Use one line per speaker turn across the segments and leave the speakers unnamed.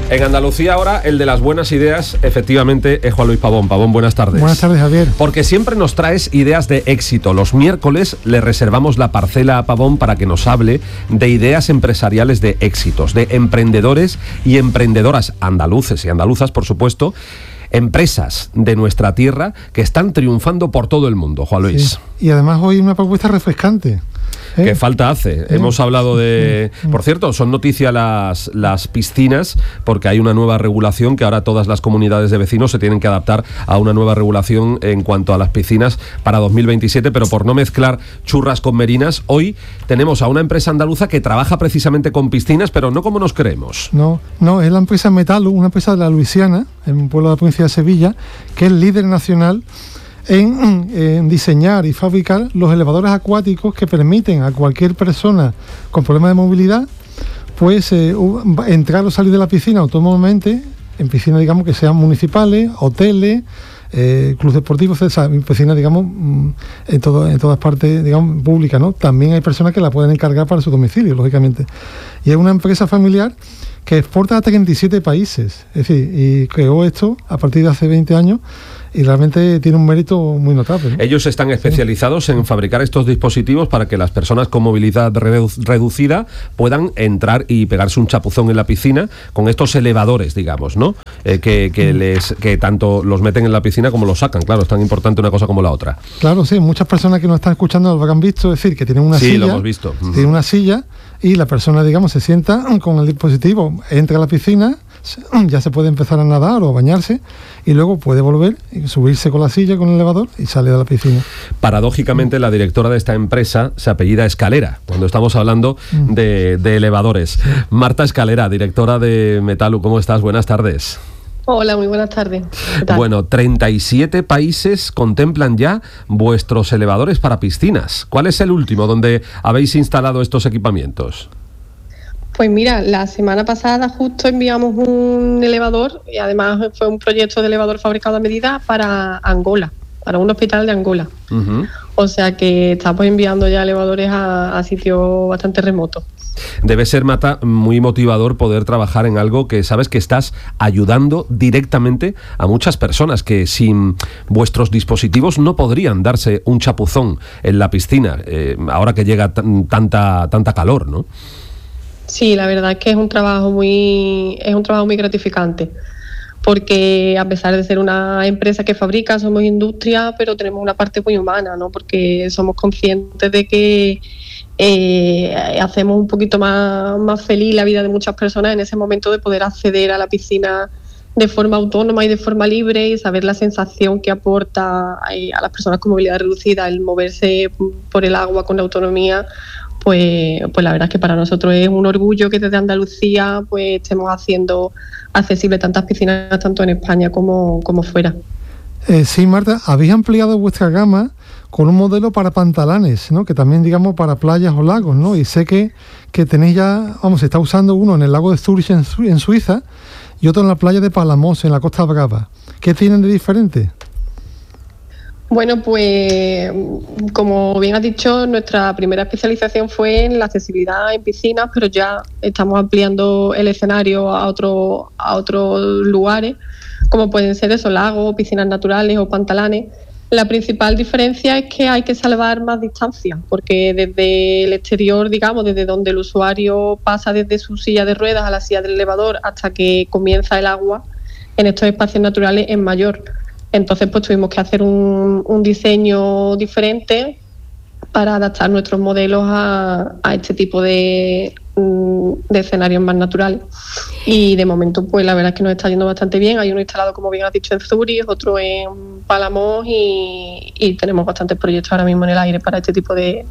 En Andalucía ahora el de las buenas ideas efectivamente es Juan Luis Pavón. Pavón, buenas tardes.
Buenas tardes, Javier.
Porque siempre nos traes ideas de éxito. Los miércoles le reservamos la parcela a Pavón para que nos hable de ideas empresariales de éxitos, de emprendedores y emprendedoras andaluces y andaluzas, por supuesto, empresas de nuestra tierra que están triunfando por todo el mundo, Juan Luis.
Sí. Y además hoy una propuesta refrescante.
¿Qué falta hace? Hemos hablado de... Por cierto, son noticia las piscinas, porque hay una nueva regulación que ahora todas las comunidades de vecinos se tienen que adaptar a una nueva regulación en cuanto a las piscinas para 2027, pero por no mezclar churras con merinas, hoy tenemos a una empresa andaluza que trabaja precisamente con piscinas, pero no como nos creemos.
No, es la empresa Metalu, una empresa de la Luisiana, en un pueblo de la provincia de Sevilla, que es líder nacional en diseñar y fabricar los elevadores acuáticos que permiten a cualquier persona con problemas de movilidad pues entrar o salir de la piscina autónomamente, en piscinas digamos que sean municipales, hoteles, clubes deportivos, piscinas digamos en todas partes digamos públicas, ¿no? También hay personas que la pueden encargar para su domicilio, lógicamente. Y es una empresa familiar que exporta a 37 países, es decir, y creó esto a partir de hace 20 años y realmente tiene un mérito muy notable, ¿no?
Ellos están especializados en fabricar estos dispositivos para que las personas con movilidad reducida puedan entrar y pegarse un chapuzón en la piscina con estos elevadores, digamos, ¿no? Que tanto los meten en la piscina como los sacan. Claro, es tan importante una cosa como la otra.
Claro, sí, muchas personas que nos están escuchando lo habrán visto, es decir, que tienen una silla.
Sí, lo hemos visto.
Tienen una silla y la persona, digamos, se sienta con el dispositivo, entra a la piscina, ya se puede empezar a nadar o a bañarse y luego puede volver y subirse con la silla, con el elevador y sale de la piscina.
Paradójicamente, la directora de esta empresa se apellida Escalera, cuando estamos hablando de elevadores. Marta Escalera, directora de Metalu, ¿cómo estás? Buenas tardes.
Hola, muy buenas tardes. ¿Qué tal?
Bueno, 37 países contemplan ya vuestros elevadores para piscinas. ¿Cuál es el último donde habéis instalado estos equipamientos?
Pues mira, la semana pasada justo enviamos un elevador y además fue un proyecto de elevador fabricado a medida para Angola, para un hospital de Angola. Uh-huh. O sea que estamos enviando ya elevadores a sitios bastante remotos.
Debe ser, Marta, muy motivador poder trabajar en algo que sabes que estás ayudando directamente a muchas personas que sin vuestros dispositivos no podrían darse un chapuzón en la piscina, ahora que llega tanta calor, ¿no?
Sí, la verdad es que es un trabajo muy gratificante, porque a pesar de ser una empresa que fabrica, somos industria, pero tenemos una parte muy humana, ¿no? Porque somos conscientes de que hacemos un poquito más feliz la vida de muchas personas en ese momento de poder acceder a la piscina de forma autónoma y de forma libre y saber la sensación que aporta a las personas con movilidad reducida el moverse por el agua con autonomía. Pues la verdad es que para nosotros es un orgullo que desde Andalucía pues estemos haciendo accesible tantas piscinas tanto en España como fuera. Sí,
Marta, habéis ampliado vuestra gama con un modelo para pantalanes, ¿no? Que también digamos para playas o lagos, ¿no? Y sé que tenéis ya, se está usando uno en el lago de Zurich en Suiza y otro en la playa de Palamos en la Costa Brava. ¿Qué tienen de diferente?
Bueno, pues como bien has dicho, nuestra primera especialización fue en la accesibilidad en piscinas, pero ya estamos ampliando el escenario a otros lugares, como pueden ser esos lagos, piscinas naturales o pantalanes. La principal diferencia es que hay que salvar más distancia, porque desde el exterior, digamos, desde donde el usuario pasa desde su silla de ruedas a la silla del elevador hasta que comienza el agua, en estos espacios naturales es mayor. Entonces pues tuvimos que hacer un diseño diferente para adaptar nuestros modelos a este tipo de escenarios más naturales. Y de momento pues la verdad es que nos está yendo bastante bien. Hay uno instalado, como bien has dicho, en Zurich, otro en Palamos y tenemos bastantes proyectos ahora mismo en el aire para este tipo de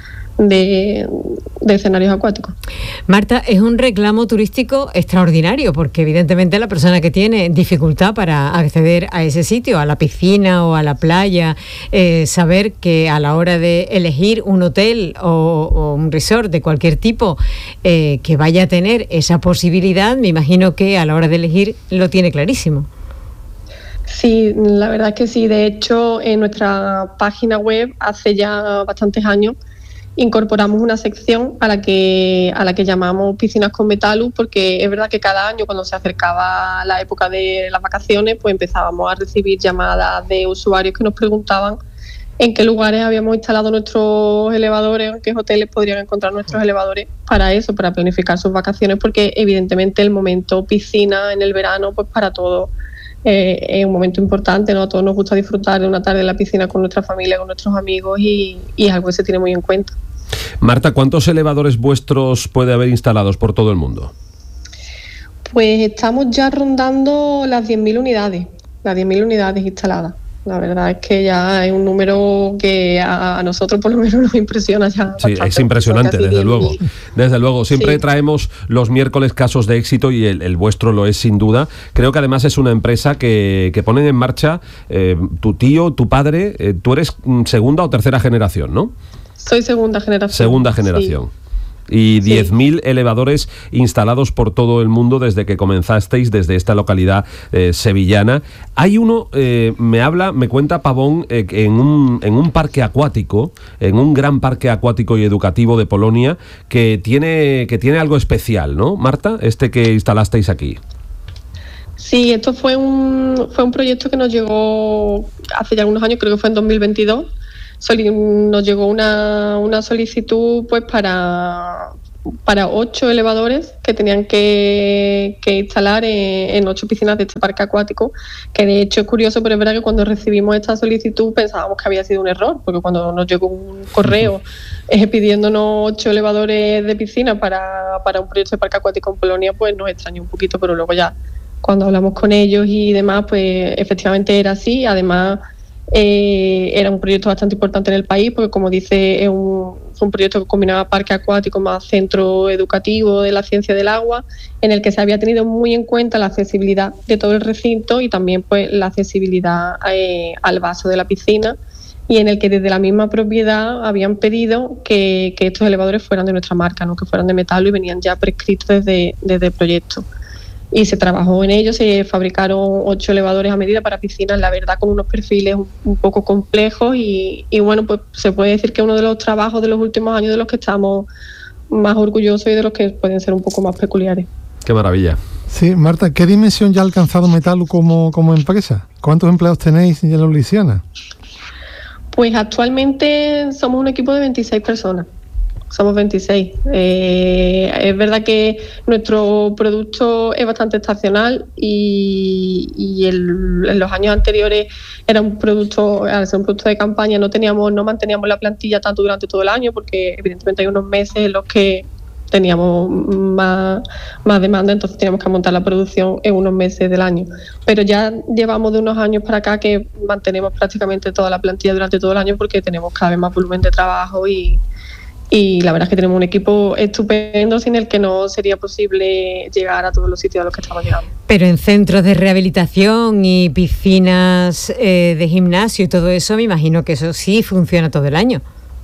escenarios acuáticos.
Marta, es un reclamo turístico extraordinario porque evidentemente la persona que tiene dificultad para acceder a ese sitio, a la piscina o a la playa, saber que a la hora de elegir un hotel o un resort de cualquier tipo que vaya a tener esa posibilidad, me imagino que a la hora de elegir lo tiene clarísimo.
Sí, la verdad es que sí. De hecho, en nuestra página web hace ya bastantes años incorporamos una sección a la que llamamos piscinas con Metalux, porque es verdad que cada año cuando se acercaba la época de las vacaciones, pues empezábamos a recibir llamadas de usuarios que nos preguntaban en qué lugares habíamos instalado nuestros elevadores, en qué hoteles podrían encontrar nuestros elevadores para eso, para planificar sus vacaciones, porque evidentemente el momento piscina en el verano, pues para todos es un momento importante, ¿no? A todos nos gusta disfrutar de una tarde en la piscina con nuestra familia, con nuestros amigos, y es algo que se tiene muy en cuenta.
Marta, ¿cuántos elevadores vuestros puede haber instalados por todo el mundo?
Pues estamos ya rondando las 10.000 unidades instaladas. La verdad es que ya es un número que a nosotros por lo menos nos impresiona ya.
Sí,
bastante,
es impresionante, desde luego. Desde luego, siempre
sí.
Traemos los miércoles casos de éxito y el vuestro lo es sin duda. Creo que además es una empresa que ponen en marcha tu tío, tu padre. Tú eres segunda o tercera generación, ¿no?
Soy segunda generación.
Segunda generación. Sí. Y 10.000 elevadores instalados por todo el mundo desde que comenzasteis, desde esta localidad sevillana. Hay uno, me cuenta Pavón, en un parque acuático, en un gran parque acuático y educativo de Polonia, que tiene algo especial, ¿no, Marta? Este que instalasteis aquí.
Sí, esto fue un proyecto que nos llegó hace ya algunos años, creo que fue en 2022. Nos llegó una solicitud pues para 8 elevadores que tenían que instalar en 8 piscinas de este parque acuático, que de hecho es curioso, pero es verdad que cuando recibimos esta solicitud pensábamos que había sido un error, porque cuando nos llegó un correo pidiéndonos 8 elevadores de piscina para un proyecto de parque acuático en Polonia, pues nos extrañó un poquito, pero luego ya cuando hablamos con ellos y demás, pues efectivamente era así. Además era un proyecto bastante importante en el país, porque como dice, fue un proyecto que combinaba parque acuático más centro educativo de la ciencia del agua, en el que se había tenido muy en cuenta la accesibilidad de todo el recinto y también pues la accesibilidad al vaso de la piscina, y en el que desde la misma propiedad habían pedido que estos elevadores fueran de nuestra marca, ¿no? Que fueran de Metalux, y venían ya prescritos desde el proyecto. Y se trabajó en ello, se fabricaron 8 elevadores a medida para piscinas, la verdad con unos perfiles un poco complejos, y bueno, pues se puede decir que uno de los trabajos de los últimos años de los que estamos más orgullosos y de los que pueden ser un poco más peculiares.
¡Qué maravilla!
Sí, Marta, ¿qué dimensión ya ha alcanzado Metalux como empresa? ¿Cuántos empleados tenéis en la Luisiana?
Pues actualmente somos un equipo de 26 personas. Somos 26. Es verdad que nuestro producto es bastante estacional y en los años anteriores era un producto, al ser un producto de campaña, no manteníamos la plantilla tanto durante todo el año, porque evidentemente hay unos meses en los que teníamos más demanda, entonces teníamos que montar la producción en unos meses del año. Pero ya llevamos de unos años para acá que mantenemos prácticamente toda la plantilla durante todo el año, porque tenemos cada vez más volumen de trabajo y la verdad es que tenemos un equipo estupendo sin el que no sería posible llegar a todos los sitios a los que estamos llegando.
Pero en centros de rehabilitación y piscinas de gimnasio y todo eso, me imagino que eso sí funciona todo el año.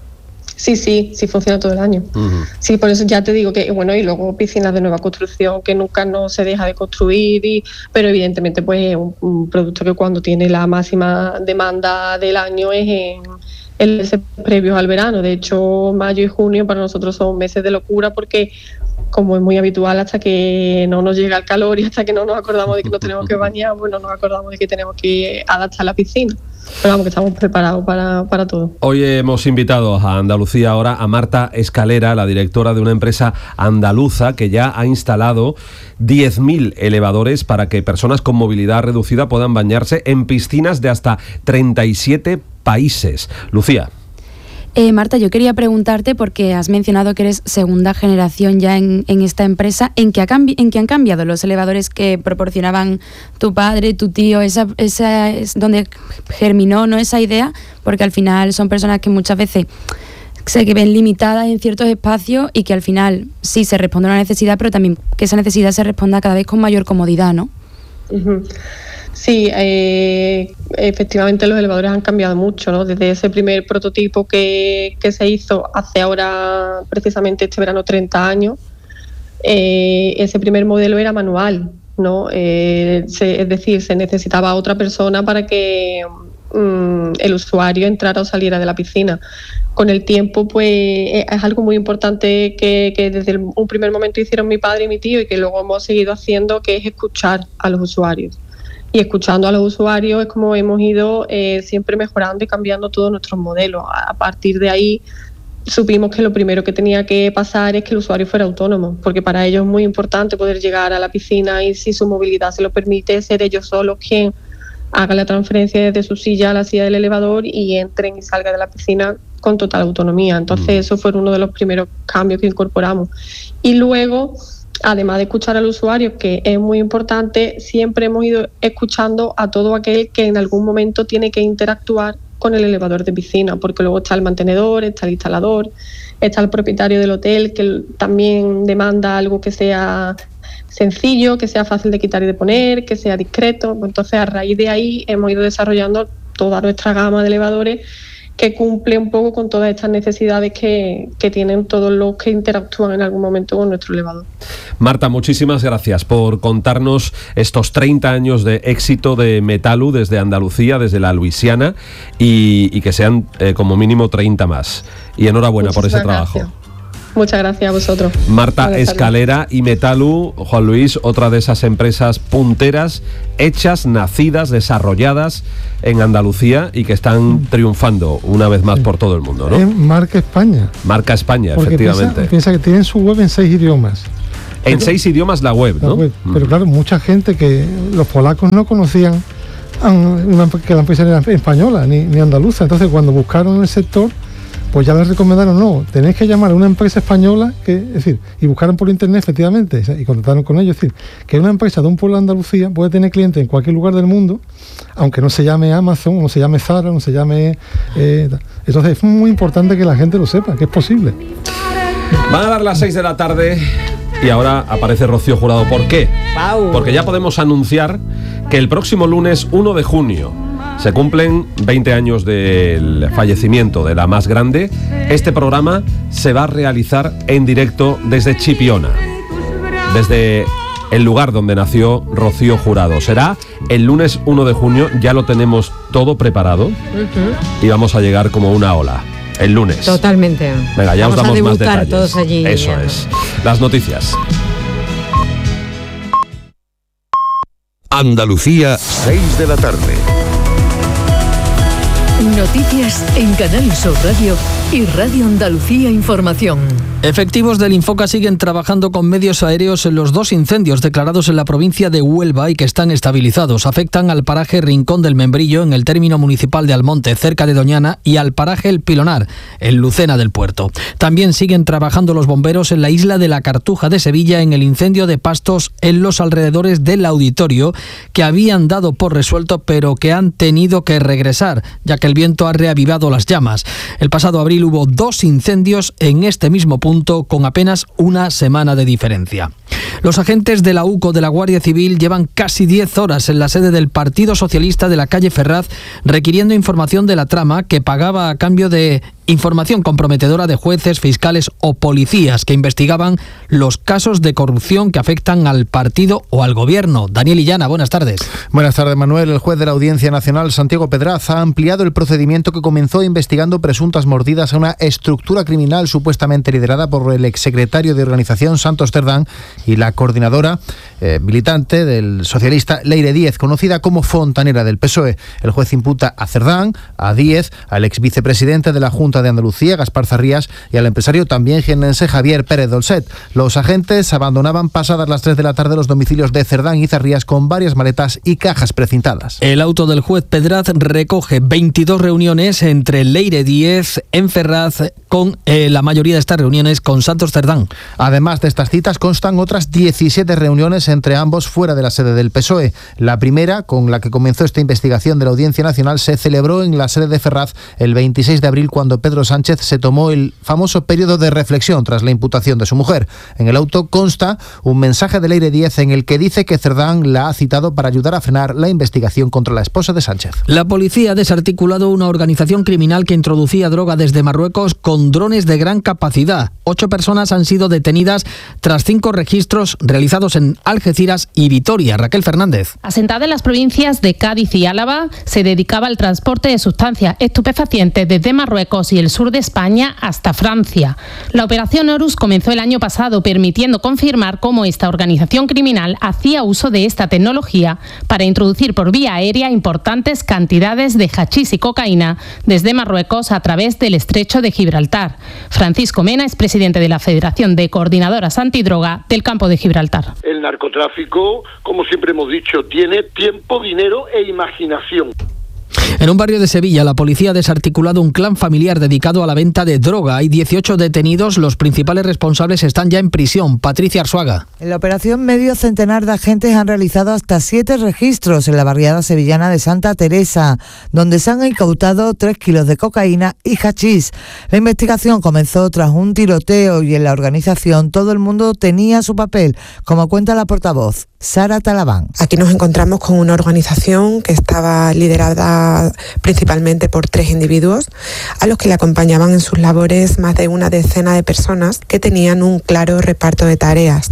Sí funciona todo el año. Uh-huh. Sí, por eso ya te digo que, bueno, y luego piscinas de nueva construcción que nunca no se deja de construir, pero evidentemente pues es un producto que cuando tiene la máxima demanda del año es en meses previos al verano. De hecho, mayo y junio para nosotros son meses de locura, porque como es muy habitual, hasta que no nos llega el calor y hasta que no nos acordamos de que nos tenemos que bañar, pues no nos acordamos de que tenemos que adaptar la piscina. Pero vamos, que estamos preparados para todo.
Hoy hemos invitado a Andalucía ahora a Marta Escalera, la directora de una empresa andaluza que ya ha instalado 10.000 elevadores para que personas con movilidad reducida puedan bañarse en piscinas de hasta 37 países. Lucía.
Marta, yo quería preguntarte, porque has mencionado que eres segunda generación ya en esta empresa, ¿en qué han cambiado los elevadores que proporcionaban tu padre, tu tío? Esa es donde germinó, ¿no?, esa idea, porque al final son personas que muchas veces se ven limitadas en ciertos espacios y que al final sí se responde a una necesidad, pero también que esa necesidad se responda cada vez con mayor comodidad, ¿no?
Uh-huh. Sí, efectivamente los elevadores han cambiado mucho, ¿no? Desde ese primer prototipo que se hizo hace ahora precisamente este verano 30 años, ese primer modelo era manual, ¿no? Es decir, se necesitaba otra persona para que el usuario entrara o saliera de la piscina. con el tiempo pues es algo muy importante que desde un primer momento hicieron mi padre y mi tío y que luego hemos seguido haciendo, que es escuchar a los usuarios. Y escuchando a los usuarios es como hemos ido siempre mejorando y cambiando todos nuestros modelos. A partir de ahí supimos que lo primero que tenía que pasar es que el usuario fuera autónomo, porque para ellos es muy importante poder llegar a la piscina y, si su movilidad se lo permite, ser ellos solos quien haga la transferencia desde su silla a la silla del elevador y entren y salgan de la piscina con total autonomía. Entonces eso fue uno de los primeros cambios que incorporamos. Y luego, además de escuchar al usuario, que es muy importante, siempre hemos ido escuchando a todo aquel que en algún momento tiene que interactuar con el elevador de piscina, porque luego está el mantenedor, está el instalador, está el propietario del hotel, que también demanda algo que sea sencillo, que sea fácil de quitar y de poner, que sea discreto. Entonces, a raíz de ahí hemos ido desarrollando toda nuestra gama de elevadores que cumple un poco con todas estas necesidades que tienen todos los que interactúan en algún momento con nuestro elevador.
Marta, muchísimas gracias por contarnos estos 30 años de éxito de Metalu desde Andalucía, desde la Luisiana, y que sean como mínimo 30 más. Y enhorabuena por ese trabajo.
Muchas gracias a vosotros.
Marta Escalera y Metalu, Juan Luis, otra de esas empresas punteras, hechas, nacidas, desarrolladas en Andalucía y que están triunfando una vez más por todo el mundo, ¿no?
Marca España.
Marca España, porque efectivamente.
Piensa que tienen su web en 6 idiomas.
En 6 idiomas la web, ¿no?
Pero claro, mucha gente que los polacos no conocían que la empresa era española ni andaluza. Entonces, cuando buscaron el sector, pues ya les recomendaron, no, tenéis que llamar a una empresa española, es decir, y buscaron por internet efectivamente, y contactaron con ellos, es decir, que una empresa de un pueblo de Andalucía puede tener clientes en cualquier lugar del mundo, aunque no se llame Amazon, no se llame Zara, no se llame... entonces es muy importante que la gente lo sepa, que es posible.
Van a dar las 6 de la tarde y ahora aparece Rocío Jurado. ¿Por qué? Porque ya podemos anunciar que el próximo lunes 1 de junio se cumplen 20 años del fallecimiento de la más grande. Este programa se va a realizar en directo desde Chipiona, desde el lugar donde nació Rocío Jurado. Será el lunes 1 de junio, ya lo tenemos todo preparado y vamos a llegar como una ola. El lunes.
Totalmente.
Venga, ya os damos más detalles.
Todos allí.
Eso es. Las noticias.
Andalucía, 6 de la tarde.
Noticias en Canal Sur Radio y Radio Andalucía Información.
Efectivos del Infoca siguen trabajando con medios aéreos en los 2 incendios declarados en la provincia de Huelva y que están estabilizados. Afectan al paraje Rincón del Membrillo, en el término municipal de Almonte, cerca de Doñana, y al paraje El Pilonar, en Lucena del Puerto. También siguen trabajando los bomberos en la isla de la Cartuja de Sevilla, en el incendio de pastos en los alrededores del auditorio, que habían dado por resuelto, pero que han tenido que regresar, ya que el viento ha reavivado las llamas. El pasado abril hubo 2 incendios en este mismo punto, con apenas una semana de diferencia. Los agentes de la UCO de la Guardia Civil llevan casi 10 horas en la sede del Partido Socialista de la calle Ferraz, requiriendo información de la trama que pagaba a cambio de información comprometedora de jueces, fiscales o policías que investigaban los casos de corrupción que afectan al partido o al gobierno. Daniel Illana, buenas tardes.
Buenas tardes, Manuel. El juez de la Audiencia Nacional, Santiago Pedraz, ha ampliado el procedimiento que comenzó investigando presuntas mordidas a una estructura criminal supuestamente liderada por el exsecretario de organización Santos Cerdán y la coordinadora militante del socialista Leire Díez, conocida como fontanera del PSOE. El juez imputa a Cerdán, a Díez, al exvicepresidente de la Junta de Andalucía, Gaspar Zarrías, y al empresario también jiennense Javier Pérez Dolcet. Los agentes abandonaban pasadas las 3 de la tarde los domicilios de Cerdán y Zarrías con varias maletas y cajas precintadas.
El auto del juez Pedraz recoge 22 reuniones entre Leire Díez en Ferraz, con la mayoría de estas reuniones con Santos Cerdán.
Además de estas citas constan otras 17 reuniones entre ambos fuera de la sede del PSOE. La primera, con la que comenzó esta investigación de la Audiencia Nacional, se celebró en la sede de Ferraz el 26 de abril, cuando Pedro Sánchez se tomó el famoso periodo de reflexión tras la imputación de su mujer. En el auto consta un mensaje de Leire Díez en el que dice que Cerdán la ha citado para ayudar a frenar la investigación contra la esposa de Sánchez.
La policía ha desarticulado una organización criminal que introducía droga desde Marruecos con con drones de gran capacidad. 8 personas han sido detenidas tras 5 registros realizados en Algeciras y Vitoria. Raquel Fernández.
Asentada en las provincias de Cádiz y Álava, se dedicaba al transporte de sustancias estupefacientes desde Marruecos y el sur de España hasta Francia. La operación Horus comenzó el año pasado, permitiendo confirmar cómo esta organización criminal hacía uso de esta tecnología para introducir por vía aérea importantes cantidades de hachís y cocaína desde Marruecos a través del estrecho de Gibraltar. Francisco Mena es presidente de la Federación de Coordinadoras Antidroga del Campo de Gibraltar.
El narcotráfico, como siempre hemos dicho, tiene tiempo, dinero e imaginación.
En un barrio de Sevilla, la policía ha desarticulado un clan familiar dedicado a la venta de droga. Hay 18 detenidos, los principales responsables están ya en prisión. Patricia Arzuaga.
En la operación, medio centenar de agentes han realizado hasta 7 registros en la barriada sevillana de Santa Teresa, donde se han incautado 3 kilos de cocaína y hachís. La investigación comenzó tras un tiroteo y en la organización todo el mundo tenía su papel, como cuenta la portavoz Sara Talabán.
Aquí nos encontramos con una organización que estaba liderada principalmente por 3 individuos, a los que le acompañaban en sus labores más de una decena de personas que tenían un claro reparto de tareas.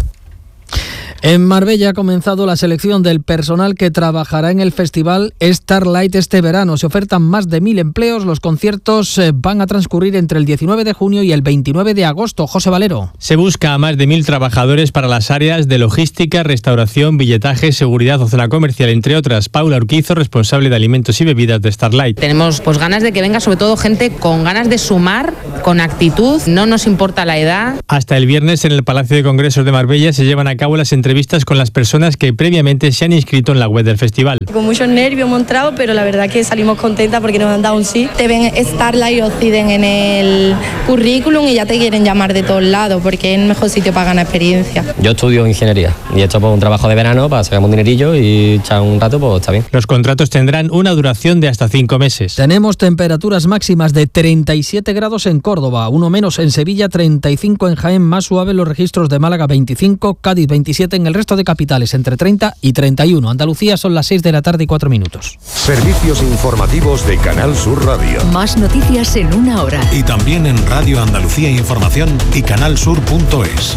En Marbella ha comenzado la selección del personal que trabajará en el festival Starlight este verano. Se ofertan más de 1.000 empleos. Los conciertos van a transcurrir entre el 19 de junio y el 29 de agosto. José Valero.
Se busca a más de 1.000 trabajadores para las áreas de logística, restauración, billetaje, seguridad o zona comercial, entre otras. Paula Urquizo, responsable de alimentos y bebidas de Starlight.
Tenemos ganas de que venga sobre todo gente con ganas de sumar, con actitud, no nos importa la edad.
Hasta el viernes en el Palacio de Congresos de Marbella se llevan a cabo las entrevistas con las personas que previamente se han inscrito en la web del festival.
Con muchos nervios hemos entrado, pero la verdad que salimos contentas porque nos han dado un sí. Te ven Starlight o Ociden en el currículum y ya te quieren llamar de todos lados porque es el mejor sitio para ganar experiencia.
Yo estudio ingeniería y he hecho un trabajo de verano para sacar un dinerillo y echar un rato, pues está bien.
Los contratos tendrán una duración de hasta 5 meses.
Tenemos temperaturas máximas de 37 grados en Córdoba, uno menos en Sevilla, 35 en Jaén, más suave los registros de Málaga 25, Cádiz 27, en el resto de capitales entre 30 y 31. Andalucía son las 6 de la tarde y 4 minutos.
Servicios informativos de Canal Sur Radio.
Más noticias en una hora.
Y también en Radio Andalucía Información y canalsur.es.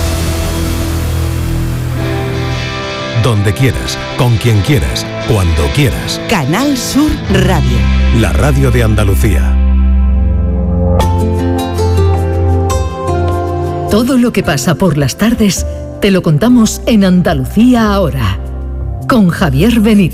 Donde quieras, con quien quieras, cuando quieras.
Canal Sur Radio.
La radio de Andalucía.
Todo lo que pasa por las tardes te lo contamos en Andalucía ahora, con Javier Benítez.